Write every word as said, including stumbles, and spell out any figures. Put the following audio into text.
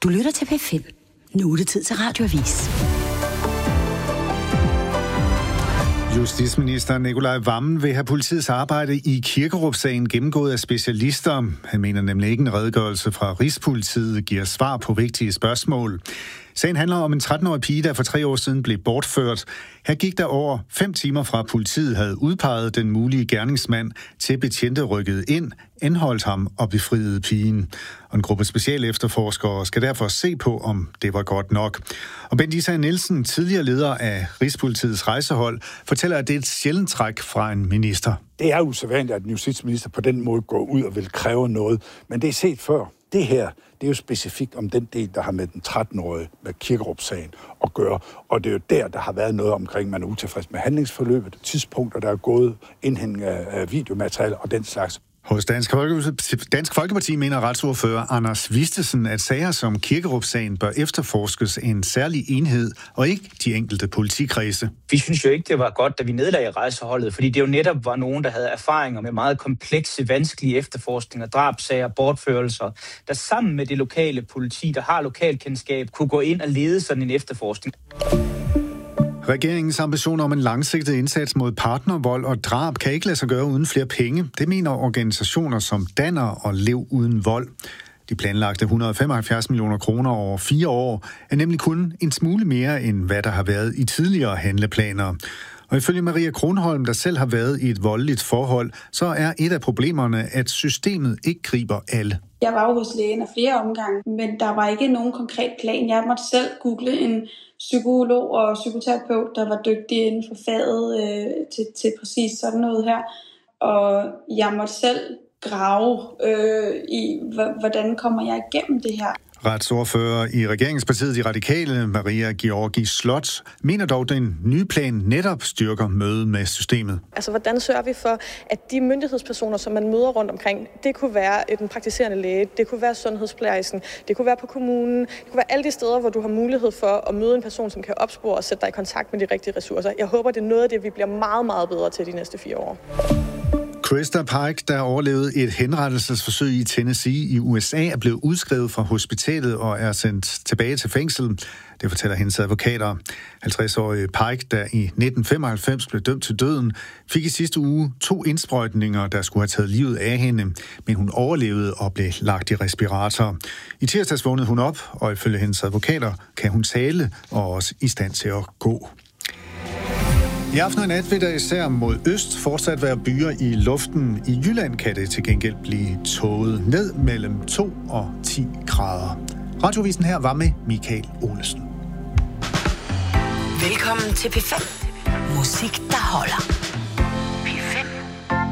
Du lytter til P fem. Nu er det tid til Radioavis. Justitsminister Nicolai Wammen vil have politiets arbejde i Kirkerup-sagen gennemgået af specialister. Han mener nemlig ikke en redegørelse fra Rigspolitiet giver svar på vigtige spørgsmål. Sagen handler om en tretten-årig pige, der for tre år siden blev bortført. Her gik der over fem timer fra politiet havde udpeget den mulige gerningsmand til betjente rykkede ind, anholdt ham og befriede pigen. Og en gruppe specialefterforskere skal derfor se på, om det var godt nok. Og Bent Isager Nielsen, tidligere leder af Rigspolitiets rejsehold, fortæller, at det er et sjældent træk fra en minister. Det er usædvanligt, at en justitsminister på den måde går ud og vil kræve noget, men det er set før. Det her, det er jo specifikt om den del, der har med den tretten-årige med Kirkerup-sagen at gøre. Og det er jo der, der har været noget omkring, at man er utilfreds med handlingsforløbet, tidspunkter, der er gået, indhentning af videomateriale og den slags. Hos Dansk Folkeparti, Dansk Folkeparti mener retsordfører Anders Vistesen, at sager som Kirkerup-sagen bør efterforskes af en særlig enhed og ikke de enkelte politikredse. Vi synes jo ikke, det var godt, da vi nedlagde rejseholdet, fordi det jo netop var nogen, der havde erfaringer med meget komplekse, vanskelige efterforskninger, drabsager, bortførelser, der sammen med det lokale politi, der har lokalkendskab, kunne gå ind og lede sådan en efterforskning. Regeringens ambitioner om en langsigtet indsats mod partnervold og drab kan ikke lade sig gøre uden flere penge. Det mener organisationer som Danner og Lev Uden Vold. De planlagte et hundrede og femoghalvfjerds millioner kroner over fire år er nemlig kun en smule mere end hvad der har været i tidligere handleplaner. Og ifølge Maria Kronholm, der selv har været i et voldeligt forhold, så er et af problemerne, at systemet ikke griber alle. Jeg var jo hos lægen af flere omgange, men der var ikke nogen konkret plan. Jeg måtte selv google en psykolog og psykoterapeut, der var dygtig inden for faget øh, til, til præcis sådan noget her. Og jeg måtte selv grave øh, i, hvordan kommer jeg igennem det her. Retsordfører i regeringspartiet De Radikale, Maria Georgi Slot, mener dog, at den nye plan netop styrker mødet med systemet. Altså, hvordan sørger vi for, at de myndighedspersoner, som man møder rundt omkring, det kunne være den praktiserende læge, det kunne være sundhedsplejersken, det kunne være på kommunen, det kunne være alle de steder, hvor du har mulighed for at møde en person, som kan opspore og sætte dig i kontakt med de rigtige ressourcer. Jeg håber, det er noget af det, vi bliver meget, meget bedre til de næste fire år. Krista Pike, der overlevede et henrettelsesforsøg i Tennessee i U S A, er blevet udskrevet fra hospitalet og er sendt tilbage til fængsel. Det fortæller hendes advokater. halvtreds-årige Pike, der i nitten femoghalvfems blev dømt til døden, fik i sidste uge to indsprøjtninger, der skulle have taget livet af hende, men hun overlevede og blev lagt i respirator. I tirsdags vågnede hun op, og ifølge hendes advokater kan hun tale og også i stand til at gå. I aften og nat vil der især mod øst fortsat være byer i luften. I Jylland kan det til gengæld blive tåget ned mellem to og ti grader. Radiovisen her var med Michael Olesen. Velkommen til P fem. Musik, der holder.